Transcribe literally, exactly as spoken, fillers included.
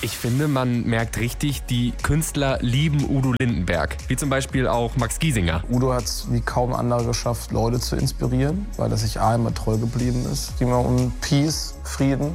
Ich finde, man merkt richtig, die Künstler lieben Udo Lindenberg. Wie zum Beispiel auch Max Giesinger. Udo hat es wie kaum andere geschafft, Leute zu inspirieren, weil er sich A immer treu geblieben ist. Es ging immer um Peace, Frieden.